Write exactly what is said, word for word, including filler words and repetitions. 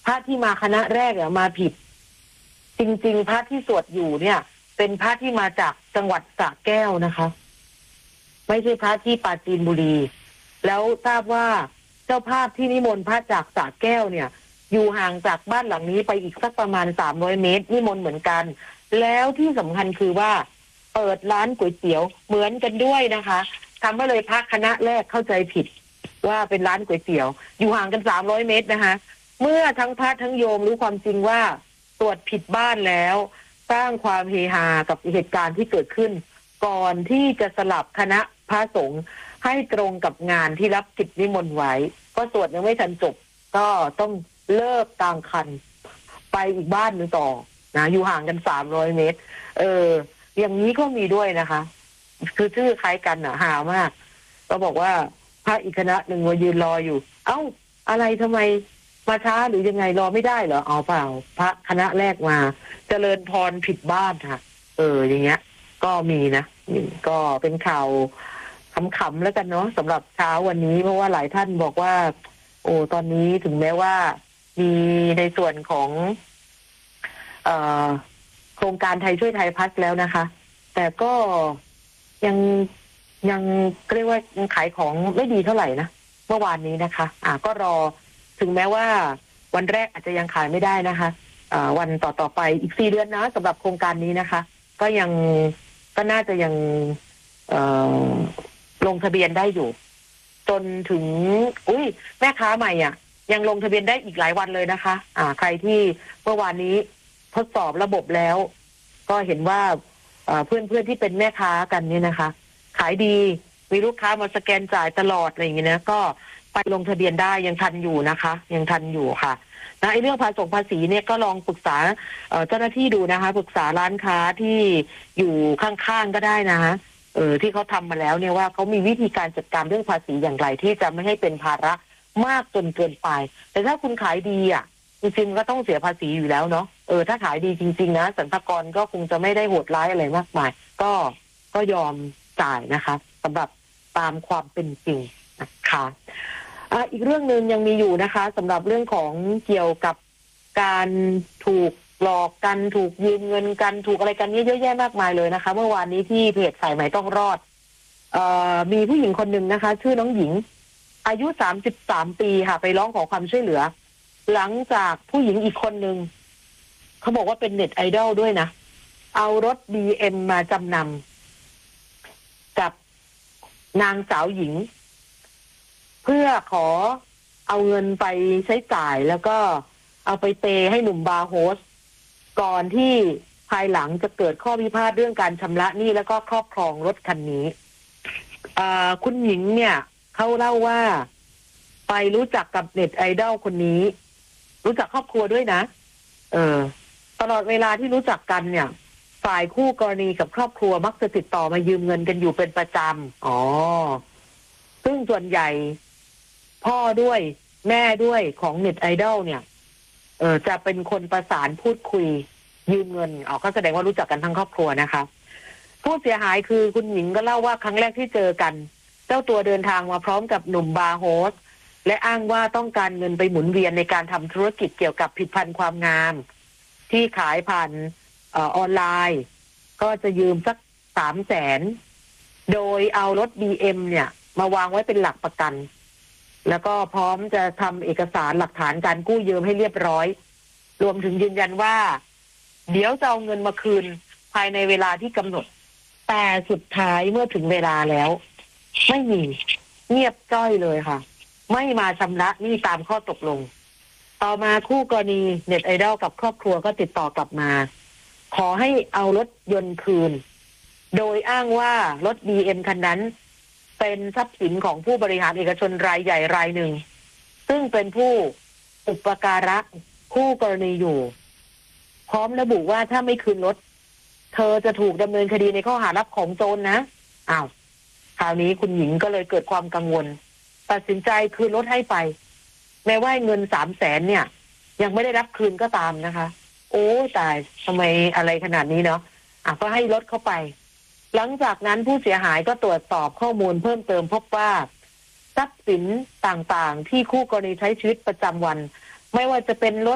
พระที่มาคณะแรกเนี่ยมาผิดจริงๆพระที่สวดอยู่เนี่ย เป็นพระที่มาจากจังหวัดสระแก้วนะคะไม่ใช่พระที่ปราจีนบุรีแล้วทราบว่าเจ้าภาพที่นิมนต์พระจากสระแก้วเนี่ยอยู่ห่างจากบ้านหลังนี้ไปอีกสักประมาณสามร้อยเมตรนิมนต์เหมือนกันแล้วที่สำคัญคือว่าเปิดร้านก๋วยเตี๋ยวเหมือนกันด้วยนะคะทำให้เลยพระคณะแรกเข้าใจผิดว่าเป็นร้านก๋วยเตี๋ยวอยู่ห่างกันสามร้อยเมตรนะคะเมื่อทั้งพระทั้งโยมรู้ความจริงว่าตรวจผิดบ้านแล้วสร้างความเฮฮากับเหตุการณ์ที่เกิดขึ้นก่อนที่จะสลับคณะพระสงฆ์ให้ตรงกับงานที่รับกิจนิมนต์ไว้ก็สวดยังไม่ทันจบก็ต้องเลิกกลางคันไปอีกบ้านหนึ่งต่อนะอยู่ห่างกันสามร้อยเมตรเอออย่างนี้ก็มีด้วยนะคะคือชื่อคล้ายกันอ่ะหามากก็บอกว่าพระอีกคณะหนึ่งมายืนรออยู่เอ้าอะไรทำไมมาช้าหรือยังไงรอไม่ได้เหรอเอาเปล่าพระคณะแรกมาเจริญพรผิดบ้านค่ะเอออย่างเงี้ยก็มีนะก็เป็นข่าวขำๆแล้วกันเนาะสำหรับเช้าวันนี้เพราะว่าหลายท่านบอกว่าโอ้ตอนนี้ถึงแม้ว่ามีในส่วนของเอ่อโครงการไทยช่วยไทยพัฒน์แล้วนะคะแต่ก็ยังยังเรียกว่ายังขายของไม่ดีเท่าไหร่นะเมื่อวานนี้นะคะอ่าก็รอถึงแม้ว่าวันแรกอาจจะยังขายไม่ได้นะคะอ่าวันต่อต่อไปอีกสี่เดือนนะสำหรับโครงการนี้นะคะก็ยังก็น่าจะยังเอ่อลงทะเบียนได้อยู่จนถึงอุ้ยแม่ค้าใหม่อ่ะยังลงทะเบียนได้อีกหลายวันเลยนะคะอ่าใครที่เมื่อวานนี้ทดสอบระบบแล้วก็เห็นว่าเพื่อนเพื่อนที่เป็นแม่ค้ากันเนี่ยนะคะขายดีมีลูกค้ามาสแกนจ่ายตลอดอะไรอย่างเงี้ยนะก็ไปลงทะเบียนได้ยังทันอยู่นะคะยังทันอยู่ค่ะนะไอ้เรื่องภาษีภาษีเนี่ยก็ลองปรึกษาเจ้าหน้าที่ดูนะคะปรึกษาร้านค้าที่อยู่ข้างๆก็ได้นะคะเออที่เขาทำมาแล้วเนี่ยว่าเขามีวิธีการจัดการเรื่องภาษีอย่างไรที่จะไม่ให้เป็นภาระมากจนเกินไปแต่ถ้าคุณขายดีอ่ะจริงๆก็ต้องเสียภาษีอยู่แล้วเนาะเออถ้าขายดีจริงๆนะสรรพากรก็คงจะไม่ได้โหดร้ายอะไรมากมายก็ก็ยอมจ่ายนะคะสำหรับตามความเป็นจริงนะคะอ่าอีกเรื่องนึงยังมีอยู่นะคะสำหรับเรื่องของเกี่ยวกับการถูกหลอกกันถูกยืมเงินกันถูกอะไรกันเยอะแยะมากมายเลยนะคะเมื่อวานนี้ที่เพจสายไหมต้องรอดเอ่อมีผู้หญิงคนหนึ่งนะคะชื่อน้องหญิงอายุสามสิบสามปีค่ะไปร้องขอความช่วยเหลือหลังจากผู้หญิงอีกคนนึงเขาบอกว่าเป็นเน็ตไอดอลด้วยนะเอารถ บี เอ็ม มาจำนำกับนางสาวหญิงเพื่อขอเอาเงินไปใช้จ่ายแล้วก็เอาไปเปย์ให้หนุ่มบาร์โฮสก่อนที่ภายหลังจะเกิดข้อพิพาทเรื่องการชำระหนี้แล้วก็ครอบครองรถคันนี้คุณหญิงเนี่ยเขาเล่าว่าไปรู้จักกับเน็ตไอดอลคนนี้รู้จักครอบครัวด้วยนะเออตลอดเวลาที่รู้จักกันเนี่ยฝ่ายคู่กรณีกับครอบครัวมักจะติดต่อมายืมเงินกันอยู่เป็นประจำอ๋อซึ่งส่วนใหญ่พ่อด้วยแม่ด้วยของเน็ตไอดอลเนี่ยเออจะเป็นคนประสานพูดคุยยืมเงินอ๋อก็แสดงว่ารู้จักกันทั้งครอบครัวนะคะผู้เสียหายคือคุณหญิงก็เล่าว่าครั้งแรกที่เจอกันเจ้าตัวเดินทางมาพร้อมกับหนุ่มบาร์โฮสและอ้างว่าต้องการเงินไปหมุนเวียนในการทำธุรกิจเกี่ยวกับผลิตภัณฑ์ความงามที่ขายผ่านออนไลน์ก็จะยืมสักสามแสนโดยเอารถ บี เอ็ม เนี่ยมาวางไว้เป็นหลักประกันแล้วก็พร้อมจะทำเอกสารหลักฐานการกู้ยืมให้เรียบร้อยรวมถึงยืนยันว่าเดี๋ยวจะเอาเงินมาคืนภายในเวลาที่กำหนดแต่สุดท้ายเมื่อถึงเวลาแล้วไม่มีเงียบจ้อยเลยค่ะไม่มาชำระหนี้ตามข้อตกลงต่อมาคู่กรณีเน็ตไอดอลกับครอบครัวก็ติดต่อกลับมาขอให้เอารถยนต์คืนโดยอ้างว่ารถ บี เอ็ม คันนั้นเป็นทรัพย์สินของผู้บริหารเอกชนรายใหญ่รายหนึ่งซึ่งเป็นผู้อุปการะคู่กรณีอยู่พร้อมระบุว่าถ้าไม่คืนรถเธอจะถูกดำเนินคดีในข้อหารับของโจรนะอ้าวคราวนี้คุณหญิงก็เลยเกิดความกังวลตัดสินใจคืนรถให้ไปแม้ว่าเงินสามแสนเนี่ยยังไม่ได้รับคืนก็ตามนะคะโอ้ตายทำไมอะไรขนาดนี้เนาะอ่ะก็ให้รถเข้าไปหลังจากนั้นผู้เสียหายก็ตรวจสอบข้อมูลเพิ่มเติมพบว่าทรัพย์สินต่างๆที่คู่กรณีใช้ชีวิตประจำวันไม่ว่าจะเป็นรถ